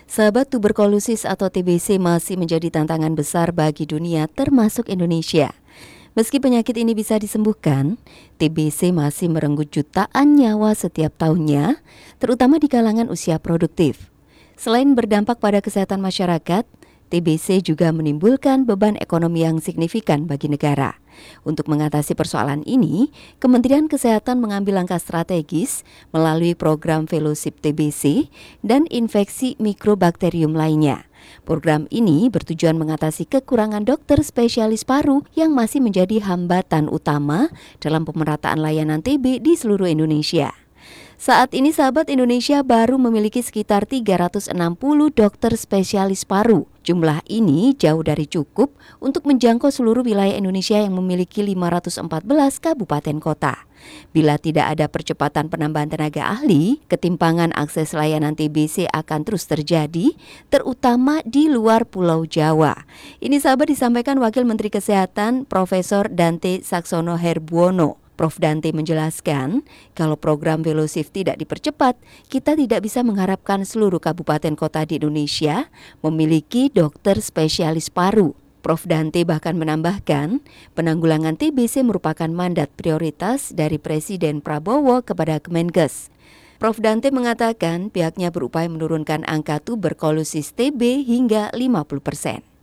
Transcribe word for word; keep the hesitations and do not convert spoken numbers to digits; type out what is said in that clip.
Sahabat, tuberkulosis atau T B C masih menjadi tantangan besar bagi dunia termasuk Indonesia. Meski penyakit ini bisa disembuhkan, T B C masih merenggut jutaan nyawa setiap tahunnya, terutama di kalangan usia produktif. Selain berdampak pada kesehatan masyarakat, T B C juga menimbulkan beban ekonomi yang signifikan bagi negara. Untuk mengatasi persoalan ini, Kementerian Kesehatan mengambil langkah strategis melalui program fellowship T B C dan infeksi mikrobakterium lainnya. Program ini bertujuan mengatasi kekurangan dokter spesialis paru yang masih menjadi hambatan utama dalam pemerataan layanan T B di seluruh Indonesia. Saat ini sahabat, Indonesia baru memiliki sekitar tiga ratus enam puluh dokter spesialis paru. Jumlah ini jauh dari cukup untuk menjangkau seluruh wilayah Indonesia yang memiliki lima ratus empat belas kabupaten kota. Bila tidak ada percepatan penambahan tenaga ahli, ketimpangan akses layanan T B C akan terus terjadi, terutama di luar Pulau Jawa. Ini sahabat disampaikan Wakil Menteri Kesehatan Profesor Dante Saxono Herbuono. Prof Dante menjelaskan, kalau program fellowship tidak dipercepat, kita tidak bisa mengharapkan seluruh kabupaten kota di Indonesia memiliki dokter spesialis paru. Prof Dante bahkan menambahkan, penanggulangan T B C merupakan mandat prioritas dari Presiden Prabowo kepada Kemenkes. Prof Dante mengatakan pihaknya berupaya menurunkan angka tuberkulosis T B hingga lima puluh persen.